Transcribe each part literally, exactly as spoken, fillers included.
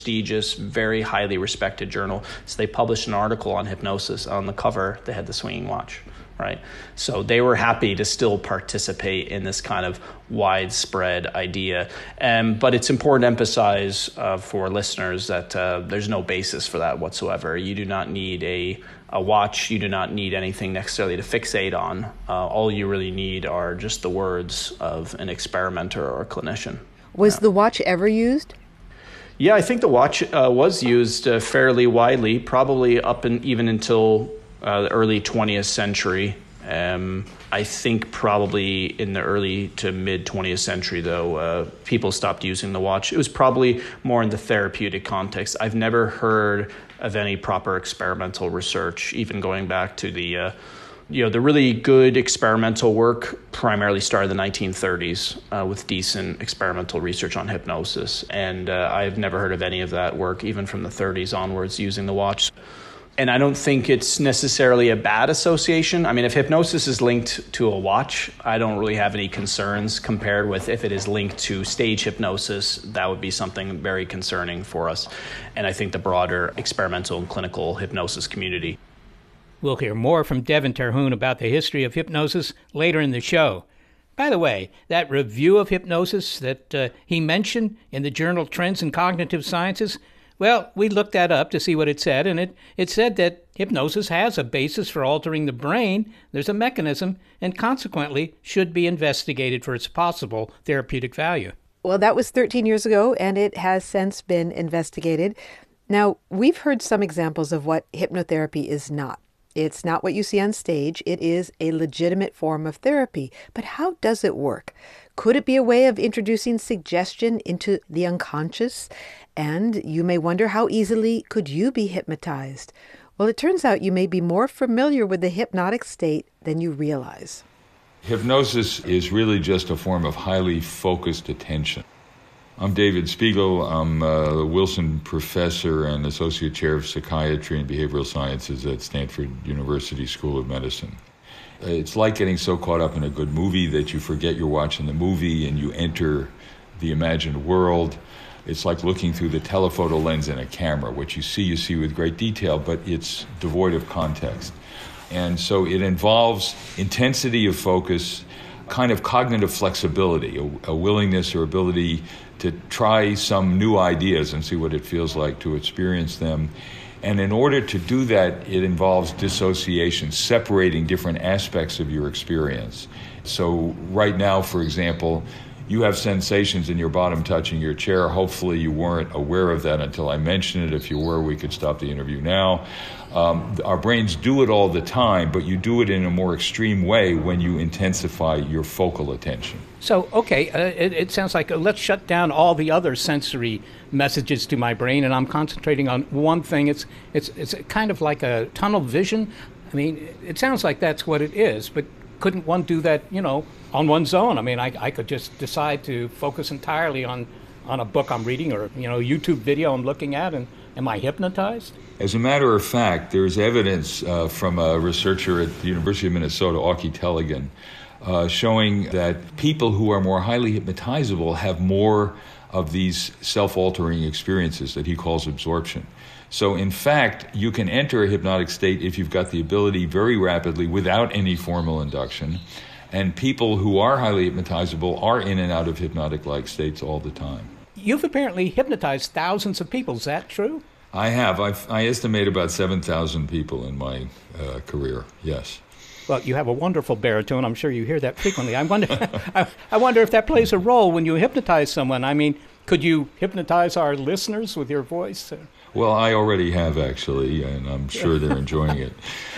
prestigious, very highly respected journal. So they published an article on hypnosis. On the cover, they had the swinging watch, right? So they were happy to still participate in this kind of widespread idea. Um, but it's important to emphasize uh, for listeners that uh, there's no basis for that whatsoever. You do not need a, a watch. You do not need anything necessarily to fixate on. Uh, all you really need are just the words of an experimenter or a clinician. Was yeah. the watch ever used? Yeah, I think the watch uh, was used uh, fairly widely, probably up and even until uh, the early twentieth century. Um, I think probably in the early to mid twentieth century, though, uh, people stopped using the watch. It was probably more in the therapeutic context. I've never heard of any proper experimental research, even going back to the, uh, you know, the really good experimental work primarily started in the nineteen thirties uh, with decent experimental research on hypnosis. And uh, I've never heard of any of that work, even from the thirties onwards, using the watch. And I don't think it's necessarily a bad association. I mean, if hypnosis is linked to a watch, I don't really have any concerns compared with if it is linked to stage hypnosis. That would be something very concerning for us. And I think the broader experimental and clinical hypnosis community. We'll hear more from Devin Terhune about the history of hypnosis later in the show. By the way, that review of hypnosis that uh, he mentioned in the journal Trends in Cognitive Sciences, well, we looked that up to see what it said, and it, it said that hypnosis has a basis for altering the brain, there's a mechanism, and consequently should be investigated for its possible therapeutic value. Well, that was thirteen years ago, and it has since been investigated. Now, we've heard some examples of what hypnotherapy is not. It's not what you see on stage. It is a legitimate form of therapy. But how does it work? Could it be a way of introducing suggestion into the unconscious? And you may wonder, how easily could you be hypnotized? Well, it turns out you may be more familiar with the hypnotic state than you realize. Hypnosis is really just a form of highly focused attention. I'm David Spiegel. I'm a Wilson Professor and Associate Chair of Psychiatry and Behavioral Sciences at Stanford University School of Medicine. It's like getting so caught up in a good movie that you forget you're watching the movie and you enter the imagined world. It's like looking through the telephoto lens in a camera. What you see, you see with great detail, but it's devoid of context. And so it involves intensity of focus, kind of cognitive flexibility, a, a willingness or ability to try some new ideas and see what it feels like to experience them. And in order to do that, it involves dissociation, separating different aspects of your experience. So right now, for example, you have sensations in your bottom touching your chair. Hopefully you weren't aware of that until I mentioned it. If you were, we could stop the interview now. Um, our brains do it all the time, but you do it in a more extreme way when you intensify your focal attention. So, okay, uh, it, it sounds like uh, let's shut down all the other sensory messages to my brain, and I'm concentrating on one thing. It's it's it's kind of like a tunnel vision. I mean, it sounds like that's what it is, but couldn't one do that, you know, on one's own? I mean, I, I could just decide to focus entirely on, on a book I'm reading or, you know, YouTube video I'm looking at, and am I hypnotized? As a matter of fact, there's evidence uh, from a researcher at the University of Minnesota, Auke Tellegen, uh, showing that people who are more highly hypnotizable have more of these self-altering experiences that he calls absorption. So in fact, you can enter a hypnotic state if you've got the ability very rapidly without any formal induction. And people who are highly hypnotizable are in and out of hypnotic-like states all the time. You've apparently hypnotized thousands of people. Is that true? I have. I've, I estimate about seven thousand people in my uh, career, yes. Well, you have a wonderful baritone. I'm sure you hear that frequently. I wonder, I, I wonder if that plays a role when you hypnotize someone. I mean, could you hypnotize our listeners with your voice? Well, I already have, actually, and I'm sure they're enjoying it.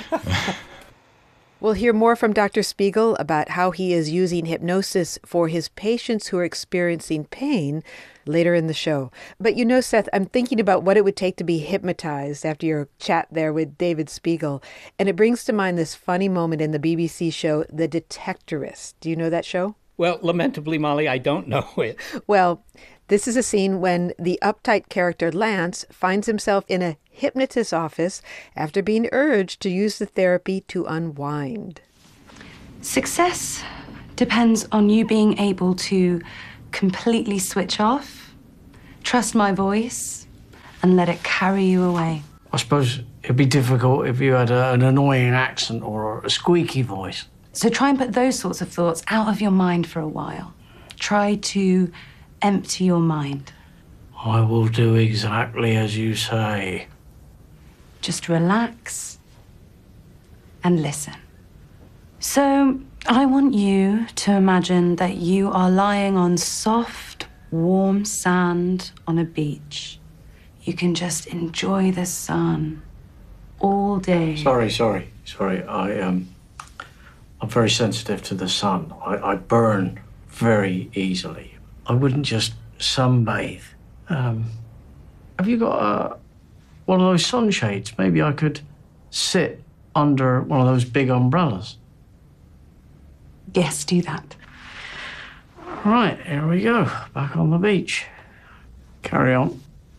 We'll hear more from Doctor Spiegel about how he is using hypnosis for his patients who are experiencing pain later in the show. But you know, Seth, I'm thinking about what it would take to be hypnotized after your chat there with David Spiegel. And it brings to mind this funny moment in the B B C show, The Detectorist. Do you know that show? Well, lamentably, Molly, I don't know it. Well, this is a scene when the uptight character Lance finds himself in a hypnotist's office after being urged to use the therapy to unwind. Success depends on you being able to completely switch off, trust my voice, and let it carry you away. I suppose it'd be difficult if you had a, an annoying accent or a squeaky voice. So try and put those sorts of thoughts out of your mind for a while. Try to empty your mind. I will do exactly as you say. Just relax and listen. So I want you to imagine that you are lying on soft, warm sand on a beach. You can just enjoy the sun all day. Sorry, sorry, sorry. I um, I'm very sensitive to the sun. I, I burn very easily. I wouldn't just sunbathe. Um, have you got a, one of those sunshades? Maybe I could sit under one of those big umbrellas. Yes, do that. Right, here we go. Back on the beach. Carry on.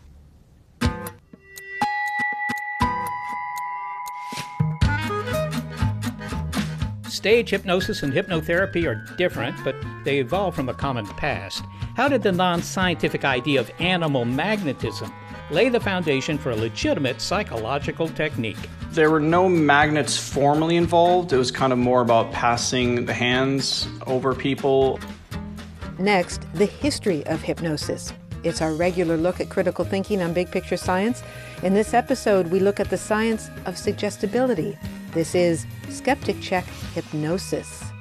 Stage hypnosis and hypnotherapy are different, but they evolve from a common past. How did the non-scientific idea of animal magnetism lay the foundation for a legitimate psychological technique? There were no magnets formally involved. It was kind of more about passing the hands over people. Next, the history of hypnosis. It's our regular look at critical thinking on Big Picture Science. In this episode, we look at the science of suggestibility. This is Skeptic Check Hypnosis.